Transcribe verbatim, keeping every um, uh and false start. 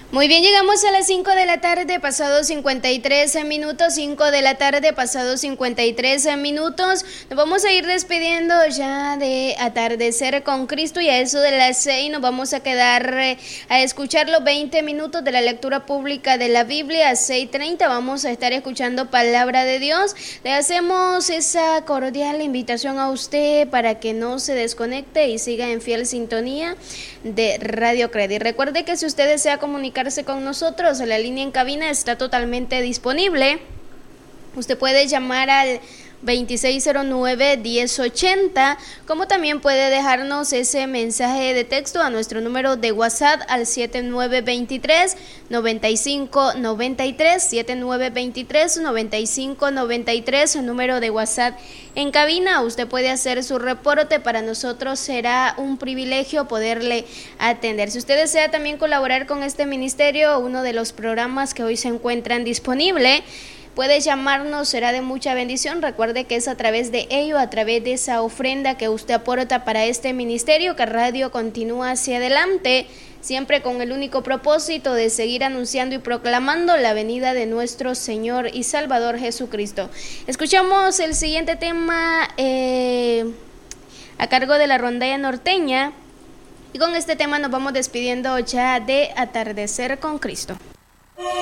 Muy bien, llegamos a las cinco de la tarde, pasados cincuenta y tres minutos, cinco de la tarde, pasados cincuenta y tres minutos. Nos vamos a ir despidiendo ya de Atardecer con Cristo y a eso de las seis nos vamos a quedar eh, a escuchar los veinte minutos de la lectura pública de la Biblia. A seis treinta vamos a estar escuchando Palabra de Dios. Le hacemos esa cordial invitación a usted para que no se desconecte y siga en fiel sintonía de Radio Credit. Recuerde que si usted desea comunicar con nosotros, la línea en cabina está totalmente disponible. Usted puede llamar al veintiséis cero nueve, diez ochenta, como también puede dejarnos ese mensaje de texto a nuestro número de WhatsApp al siete nueve dos tres, nueve cinco nueve tres, siete nueve dos tres, nueve cinco nueve tres, el número de WhatsApp en cabina. Usted puede hacer su reporte, para nosotros será un privilegio poderle atender. Si usted desea también colaborar con este ministerio, uno de los programas que hoy se encuentran disponible, puede llamarnos, será de mucha bendición. Recuerde que es a través de ello, a través de esa ofrenda que usted aporta para este ministerio, que Radio continúa hacia adelante, siempre con el único propósito de seguir anunciando y proclamando la venida de nuestro Señor y Salvador Jesucristo. Escuchamos el siguiente tema eh, a cargo de la Rondalla Norteña, y con este tema nos vamos despidiendo ya de Atardecer con Cristo.